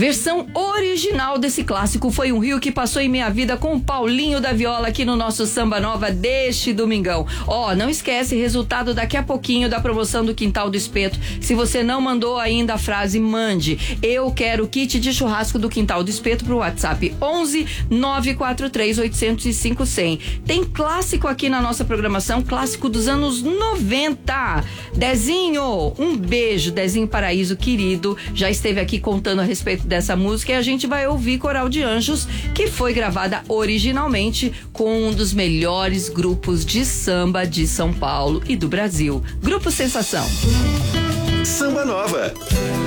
Versão original desse clássico foi Um Rio que Passou em Minha Vida com o Paulinho da Viola aqui no nosso Samba Nova deste domingão. Não esquece, resultado daqui a pouquinho da promoção do Quintal do Espeto. Se você não mandou ainda a frase, mande. Eu quero kit de churrasco do Quintal do Espeto pro WhatsApp 11 943 805 100. Tem clássico aqui na nossa programação, clássico dos anos 90. Dezinho, um beijo, Dezinho Paraíso querido, já esteve aqui contando a respeito dessa música e a gente vai ouvir Coral de Anjos, que foi gravada originalmente com um dos melhores grupos de samba de São Paulo e do Brasil, Grupo Sensação. Samba Nova.